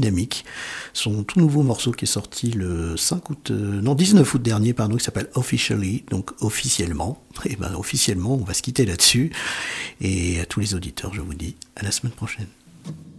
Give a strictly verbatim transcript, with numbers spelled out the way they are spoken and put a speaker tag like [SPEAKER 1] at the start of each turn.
[SPEAKER 1] Dynamique. Son tout nouveau morceau qui est sorti le cinq août, euh, non dix-neuf août dernier, pardon, qui s'appelle Officially, donc officiellement. Et ben officiellement, on va se quitter là-dessus. Et à tous les auditeurs, je vous dis à la semaine prochaine.